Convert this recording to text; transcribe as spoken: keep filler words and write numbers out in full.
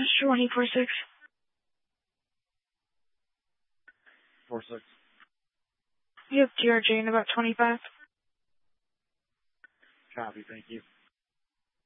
twenty-four six. four six. You have T R J in about twenty-five. Copy, thank you.